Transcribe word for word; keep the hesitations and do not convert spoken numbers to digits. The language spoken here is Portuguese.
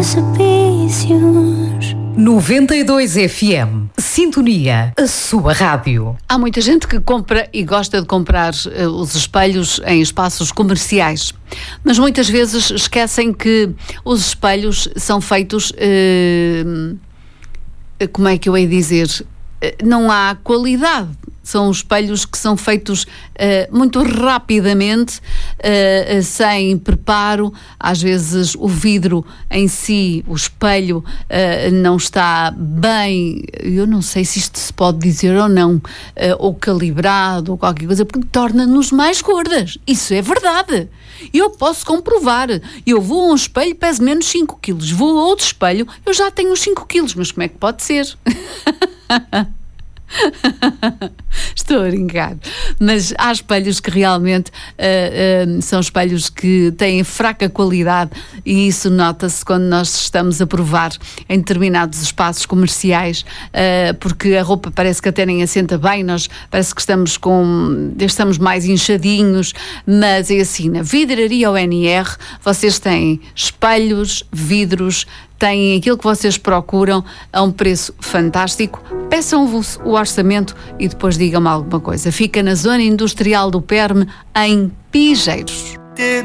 precipícios. noventa e dois F M. Sintonia, a sua rádio. Há muita gente que compra e gosta de comprar uh, os espelhos em espaços comerciais, mas muitas vezes esquecem que os espelhos são feitos, uh, como é que eu hei de dizer, uh, não há qualidade. São espelhos que são feitos uh, muito rapidamente, uh, sem preparo. Às vezes o vidro em si, o espelho, uh, não está bem, eu não sei se isto se pode dizer ou não, uh, ou calibrado, ou qualquer coisa, porque torna-nos mais gordas. Isso é verdade. Eu posso comprovar. Eu vou a um espelho, peso menos cinco quilos. Vou a outro espelho, eu já tenho os cinco quilos. Mas como é que pode ser? Estou a brincar, mas há espelhos que realmente uh, uh, são espelhos que têm fraca qualidade, e isso nota-se quando nós estamos a provar em determinados espaços comerciais, uh, porque a roupa parece que até nem assenta bem, nós parece que estamos com estamos mais inchadinhos, mas é assim, na Vidraria O N R vocês têm espelhos, vidros, têm aquilo que vocês procuram a um preço fantástico. Peçam-vos o orçamento e depois digam-me alguma coisa. Fica na Zona Industrial do Perme, em Pigeiros.